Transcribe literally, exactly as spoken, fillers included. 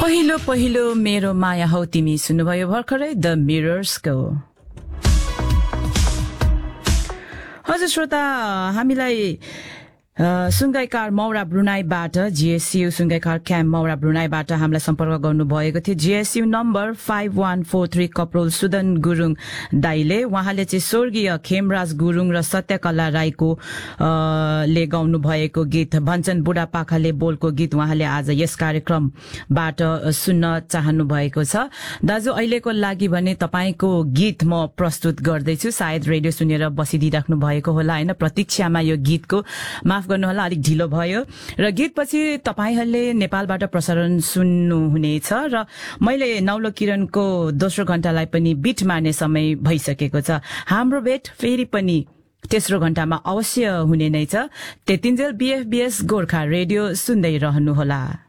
पहिलो पहिलो मेरो माया हौ तिमी सुन्नुभयो भर्खरै द मिरर्सको। हजुर श्रोता, हामीलाई सुनगाईकार मौरा ब्रुनाईबाट जीएसयू सुनगाईकार क्याम्प मौरा ब्रुनाईबाट हामीलाई सम्पर्क गर्नु भएको थियो। GSU number five one four three कप्रोल Sudan Gurung दाईले, उहाँले चाहिँ स्वर्गीय खेमराज गुरुङ र सत्यकला राईको ले गाउनु भएको गीत भन्छन् बुढापाखाले बोलको गीत उहाँले आज यस कार्यक्रमबाट सुन्न चाहनु भएको छ। दाजु, अहिलेको लागि भने तपाईको गीत म प्रस्तुत गर्दैछु। सायद रेडियो सुनेर बसिदिइराख्नु भएको होला हैन, प्रतीक्षामा यो गीतको। माफ गर्नुहोला, अलिक ढिलो भयो र गीतपछि तपाईहरुले नेपालबाट प्रसारण सुन्नुहुनेछ र मैले नौलो किरणको दोस्रो घण्टालाई पनि बिट मार्ने समय भइसकेको छ। हाम्रो भेट फेरि पनि तेस्रो घण्टामा अवश्य हुने नै छ। त्यतिन्जेल बीएफबीएस गोर्खा रेडियो सुन्दै रहनुहोला।